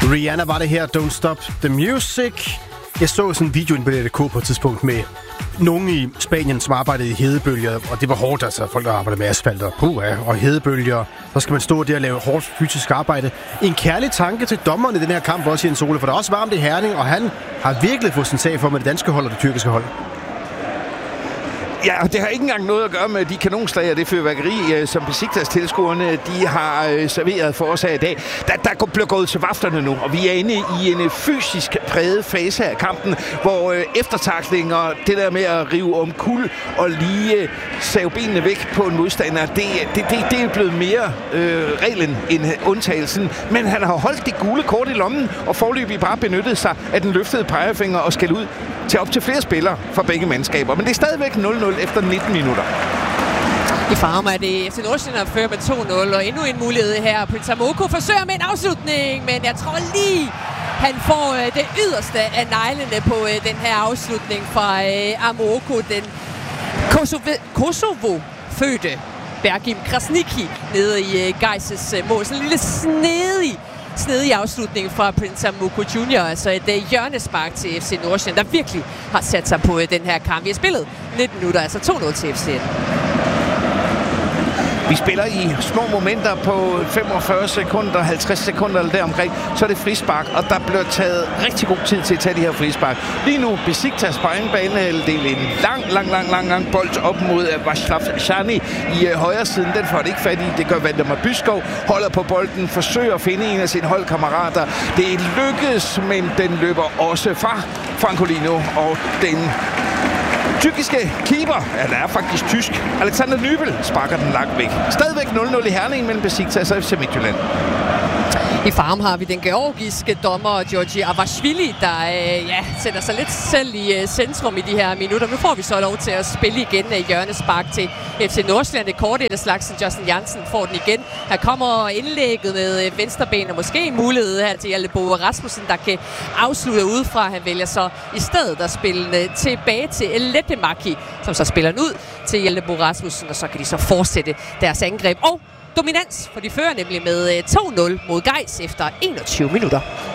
Rihanna var det her, Don't Stop the Music. Jeg så sådan en video inde på DK på et tidspunkt med nogen i Spanien, som arbejdede i hedebølger, og det var hårdt, altså folk, der arbejder med asfalt og hedebølger. Så skal man stå der og lave hårdt fysisk arbejde. En kærlig tanke til dommeren i den her kamp også, Jens Ole, for der er også varmt i Herning, og han har virkelig fået sin sag for med det danske hold og det tyrkiske hold. Ja, det har ikke engang noget at gøre med de kanonslag og det fyrværkeri, som Besiktas-tilskuerne de har serveret for os her i dag. Der bliver gået til vafterne nu, og vi er inde i en fysisk præget fase af kampen, hvor eftertaklinger, det der med at rive om kul og lige save benene væk på en modstander, det er blevet mere reglen end undtagelsen. Men han har holdt det gule kort i lommen, og foreløbig bare benyttet sig af den løftede pegefinger og skal ud til op til flere spillere fra begge mandskaber. Men det er stadigvæk 0-0 efter 19 minutter. I Farum er det FC Nordsjælland, der fører med 2-0, og endnu en mulighed her. Prince Amoako forsøger med en afslutning, men jeg tror lige, han får det yderste af neglene på den her afslutning fra Amoako, den Kosovo-fødte Bergim Krasniqi nede i Gais' mål. Sådan en lille snedig afslutning fra Prince Amoako Jr. Altså et hjørnespark til FC Nordsjælland, der virkelig har sat sig på den her kamp. Vi har spillet 19 minutter, altså 2-0 til FCN. Vi spiller i små momenter på 45 sekunder, 50 sekunder eller deromkring. Så er det frispark, og der bliver taget rigtig god tid til at tage de her frispark. Lige nu Besiktas på egen banehalvdel en lang bold op mod Václav Šány i højre siden. Den får det ikke fat i. Det gør Valdemar Byskov. Holder på bolden, forsøger at finde en af sine holdkammerater. Det lykkes, men den løber også fra Francolino, og den tyrkiske keeper, ja, der er faktisk tysk, Alexander Nübel sparker den langt væk. Stadigvæk 0-0 i Herning mellem Besiktas og FC Midtjylland. I Farum har vi den georgiske dommer, Georgi Avashvili, der sætter sig lidt selv i centrum i de her minutter. Nu får vi så lov til at spille igen hjørnespark til FC Nordsjælland. Det korte af slagsen, Justin Jansen får den igen. Her kommer indlægget med venstreben, og måske en mulighed her til Hjalte Boe Rasmussen, der kan afslutte udefra. Han vælger så i stedet at spille tilbage til Letemaki, som så spiller den ud til Hjalte Boe Rasmussen, og så kan de så fortsætte deres angreb. Og dominans, for de fører nemlig med 2-0 mod Gais efter 21 minutter.